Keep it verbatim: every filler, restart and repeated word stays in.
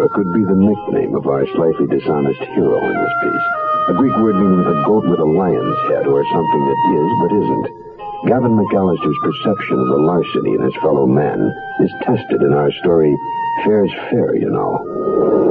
Murderer could be the nickname of our slightly dishonest hero in this piece. A Greek word meaning a goat with a lion's head, or something that is but isn't. Gavin McAllister's perception of the larceny in his fellow man is tested in our story, Fair's Fair, you know.